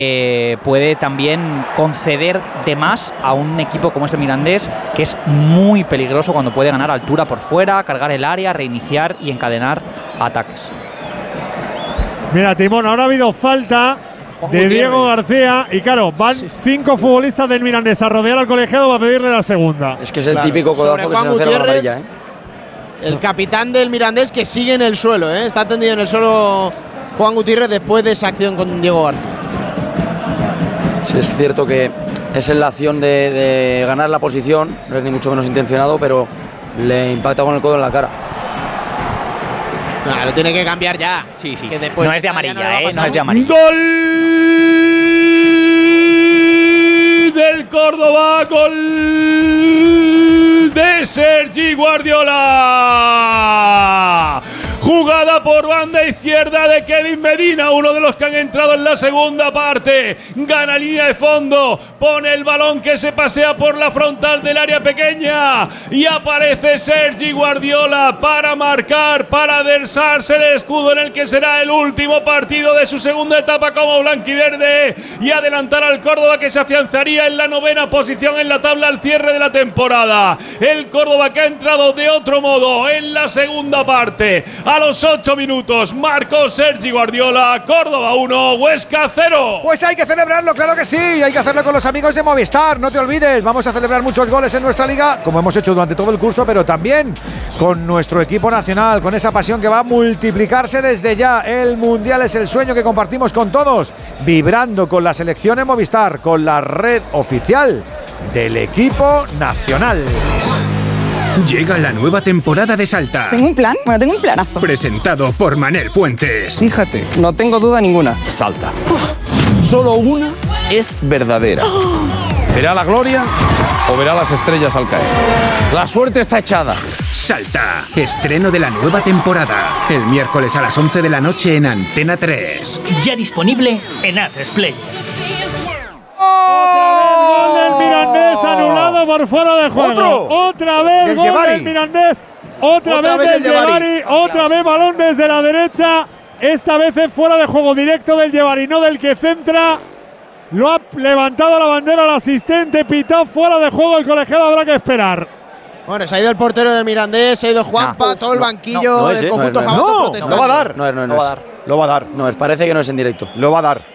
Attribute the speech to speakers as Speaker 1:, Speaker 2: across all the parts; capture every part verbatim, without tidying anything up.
Speaker 1: Eh, puede también conceder de más a un equipo como es el Mirandés, que es muy peligroso cuando puede ganar altura por fuera, cargar el área, reiniciar y encadenar ataques.
Speaker 2: Mira, Timón, ahora ha habido falta de Diego García y claro, van sí. cinco futbolistas del Mirandés a rodear al colegiado para pedirle la segunda.
Speaker 3: Es que es el claro. típico codazo que se le hace la amarilla, ¿eh?
Speaker 4: El capitán del Mirandés que sigue en el suelo, ¿eh? Está tendido en el suelo Juan Gutiérrez después de esa acción con Diego García.
Speaker 3: Sí, es cierto que es en la acción de, de ganar la posición, no es ni mucho menos intencionado, pero le impacta con el codo en la cara.
Speaker 4: No, lo tiene que cambiar ya.
Speaker 1: Sí, sí.
Speaker 4: Que después
Speaker 1: no es de amarilla,
Speaker 4: no
Speaker 1: eh, no es de amarilla.
Speaker 5: ¡Gol del Córdoba! ¡Gol de Sergi Guardiola! Jugada por banda izquierda de Kevin Medina, uno de los que han entrado en la segunda parte. Gana línea de fondo, pone el balón que se pasea por la frontal del área pequeña y aparece Sergi Guardiola para marcar, para adhersarse el escudo en el que será el último partido de su segunda etapa como blanquiverde y adelantar al Córdoba, que se afianzaría en la novena posición en la tabla al cierre de la temporada. El Córdoba que ha entrado de otro modo en la segunda parte. A los ocho minutos marcó Sergi Guardiola. Córdoba uno, Huesca cero.
Speaker 6: Pues hay que celebrarlo, claro que sí. Hay que hacerlo con los amigos de Movistar. No te olvides, vamos a celebrar muchos goles en nuestra liga, como hemos hecho durante todo el curso, pero también con nuestro equipo nacional, con esa pasión que va a multiplicarse desde ya. El Mundial es el sueño que compartimos con todos, vibrando con la selección en Movistar, con la red oficial del equipo nacional.
Speaker 7: Llega la nueva temporada de Salta.
Speaker 8: ¿Tengo un plan? Bueno, tengo un planazo.
Speaker 7: Presentado por Manel Fuentes.
Speaker 8: Fíjate, no tengo duda ninguna.
Speaker 9: Salta. Uf, solo una es verdadera. Oh. ¿Verá la gloria o verá las estrellas al caer? La suerte está echada.
Speaker 7: Salta. Estreno de la nueva temporada. El miércoles a las once de la noche en Antena tres.
Speaker 10: Ya disponible en A tres Play.
Speaker 2: ¡Oh! Otra vez gol del Mirandés, anulado por fuera de juego.
Speaker 6: ¿Otro?
Speaker 2: Otra vez
Speaker 6: del
Speaker 2: gol
Speaker 6: Llevari.
Speaker 2: del Mirandés. Otra, otra vez, vez del Llevari. Otra vez balón desde la derecha. Esta vez es fuera de juego directo del Llevari, no del que centra. Lo ha levantado la bandera el asistente, pitado fuera de juego el colegiado, habrá que esperar.
Speaker 4: Bueno, se ha ido el portero del Mirandés, se ha ido Juanpa, no, todo el banquillo
Speaker 3: no, no es,
Speaker 4: del
Speaker 3: eh,
Speaker 4: conjunto
Speaker 3: no,
Speaker 4: famoso
Speaker 6: no,
Speaker 4: protestando.
Speaker 6: lo va a dar.
Speaker 3: No, no, no,
Speaker 6: lo,
Speaker 3: no
Speaker 6: va
Speaker 3: es.
Speaker 6: a dar. lo va a dar.
Speaker 3: No, es, parece que no es en directo.
Speaker 6: Lo va a dar.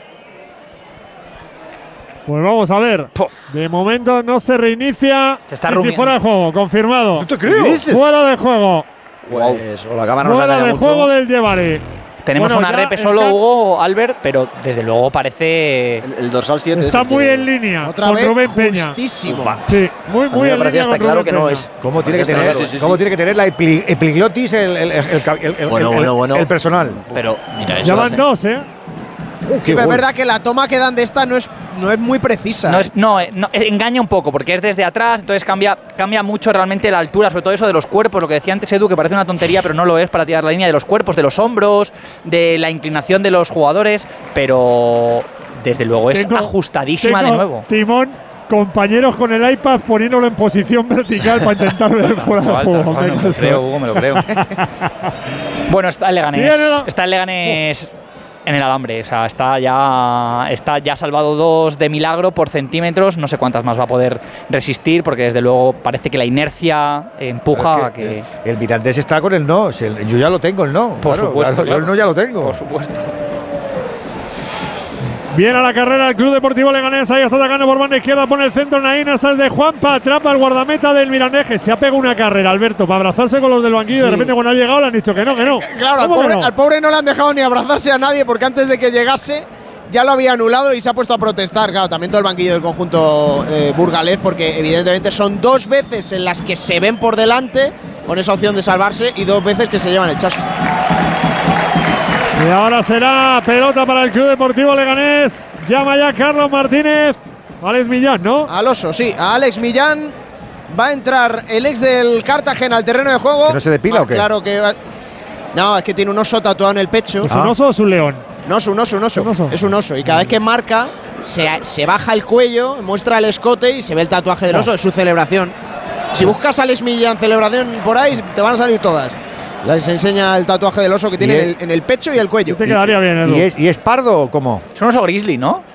Speaker 2: Pues vamos a ver. Puff. De momento no se reinicia.
Speaker 1: Se está
Speaker 2: sí,
Speaker 1: rumiando.
Speaker 2: Sí, fuera de juego, confirmado.
Speaker 6: ¿No te creo?
Speaker 2: Fuera de juego.
Speaker 3: Pues, o la cámara nos
Speaker 2: fuera de
Speaker 3: mucho.
Speaker 2: juego del Llevari.
Speaker 1: Tenemos bueno, una repe solo, Hugo, Albert, pero desde luego parece…
Speaker 11: El, el dorsal siete.
Speaker 2: Está muy que... en línea
Speaker 4: Otra
Speaker 2: con
Speaker 4: vez
Speaker 2: Rubén Peña.
Speaker 4: Justísimo.
Speaker 2: Sí, muy, muy en línea con
Speaker 3: claro
Speaker 2: Rubén
Speaker 3: que
Speaker 2: Peña.
Speaker 3: no es.
Speaker 6: ¿Cómo tiene que tener, sí, sí,
Speaker 11: ¿Cómo
Speaker 6: sí. tiene que tener la epli, epiglotis el, el, el, el, el,
Speaker 11: bueno,
Speaker 6: el,
Speaker 11: bueno, bueno.
Speaker 6: el personal?
Speaker 11: Pero mira eso.
Speaker 2: Ya van dos, ¿eh?
Speaker 6: Uh,
Speaker 4: sí, es verdad que la toma que dan de esta no es, no es muy precisa.
Speaker 1: No, es, no, no, engaña un poco porque es desde atrás, entonces cambia, cambia mucho realmente la altura, sobre todo eso de los cuerpos, lo que decía antes Edu, que parece una tontería, pero no lo es para tirar la línea de los cuerpos, de los hombros, de la inclinación de los jugadores, pero desde luego es tengo, ajustadísima
Speaker 2: tengo,
Speaker 1: de nuevo.
Speaker 2: Timón, compañeros con el iPad poniéndolo en posición vertical para intentar ver fuera de juego.
Speaker 1: Me lo creo, Hugo, me lo creo. Bueno, está el Leganés. Está el Leganés… En el alambre, o sea, está ya está ya salvado dos de milagro por centímetros, no sé cuántas más va a poder resistir, porque desde luego parece que la inercia empuja a que…
Speaker 6: El, el Mirandés está con el no, yo ya lo tengo el no.
Speaker 1: Por
Speaker 6: claro,
Speaker 1: supuesto.
Speaker 6: Claro,
Speaker 1: claro.
Speaker 6: Yo el no ya lo tengo.
Speaker 1: Por supuesto.
Speaker 2: Viene a la carrera el Club Deportivo Leganés, ahí está atacando por banda izquierda, pone el centro Naín, es de Juanpa, atrapa al guardameta del Mirandés, que se ha pegado una carrera, Alberto, para abrazarse con los del banquillo, sí. De repente cuando ha llegado le han dicho que no, que no.
Speaker 4: Claro, al pobre, no? al pobre no le han dejado ni abrazarse a nadie, porque antes de que llegase ya lo había anulado y se ha puesto a protestar. Claro, también todo el banquillo del conjunto eh, burgalés, porque evidentemente son dos veces en las que se ven por delante con esa opción de salvarse y dos veces que se llevan el chasco.
Speaker 2: Y ahora será pelota para el Club Deportivo Leganés. Llama ya Carlos Martínez. Alex Millán, ¿no?
Speaker 4: Al oso, sí. A Alex Millán. Va a entrar el ex del Cartagena al terreno de juego.
Speaker 6: ¿Que no se depila o qué?
Speaker 4: Claro que va… No, es que tiene un oso tatuado en el pecho.
Speaker 2: ¿Es ah. un oso o es un león?
Speaker 4: No, es un oso, un oso.
Speaker 2: ¿Un oso?
Speaker 4: Es un oso. Y cada vez que marca, se, se baja el cuello, muestra el escote y se ve el tatuaje del oso. Oh. Es su celebración. Si buscas a Alex Millán celebración por ahí, te van a salir todas. Les enseña el tatuaje del oso que tiene en el, en el pecho y el cuello.
Speaker 2: Te quedaría bien, Edu.
Speaker 6: ¿Y es, ¿Y es pardo o cómo?
Speaker 1: Es un oso grizzly, ¿no?